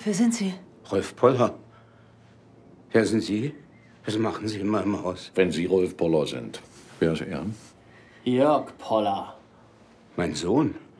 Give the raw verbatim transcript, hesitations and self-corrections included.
Wer sind Sie? Rolf Poller. Wer sind Sie? Was machen Sie in meinem Haus? Wenn Sie Rolf Poller sind, wer ist er? Jörg Poller. Mein Sohn.